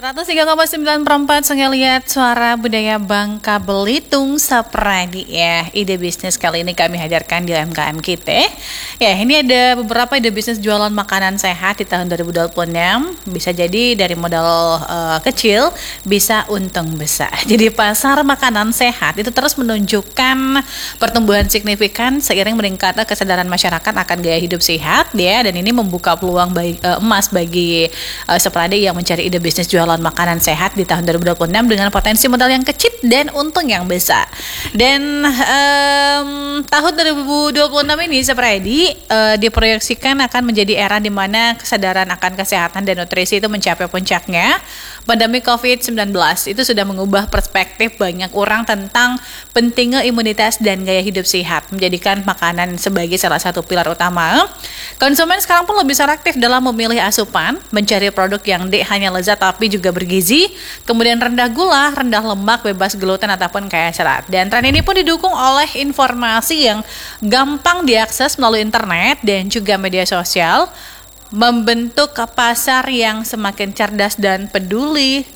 103,94 Sengeliat Suara Budaya Bangka Belitung Sapradi ya. Ide bisnis kali ini kami hadirkan di UMKM kita. Ya, ini ada beberapa ide bisnis jualan makanan sehat di tahun 2026. Bisa jadi dari modal kecil bisa untung besar. Jadi pasar makanan sehat itu terus menunjukkan pertumbuhan signifikan seiring meningkatnya kesadaran masyarakat akan gaya hidup sehat ya, dan ini membuka peluang emas bagi Sapradi yang mencari ide bisnis jualan makanan sehat di tahun 2026 dengan potensi modal yang kecil dan untung yang besar. Dan tahun 2026 ini Sapradi diproyeksikan akan menjadi era di mana kesadaran akan kesehatan dan nutrisi itu mencapai puncaknya. Pandemi COVID-19 itu sudah mengubah perspektif banyak orang tentang pentingnya imunitas dan gaya hidup sehat, menjadikan makanan sebagai salah satu pilar utama. Konsumen sekarang pun lebih selektif dalam memilih asupan, mencari produk yang hanya lezat tapi juga bergizi, kemudian rendah gula, rendah lemak, bebas gluten ataupun kaya serat. Dan tren ini pun didukung oleh informasi yang gampang diakses melalui internet dan juga media sosial, membentuk pasar yang semakin cerdas dan peduli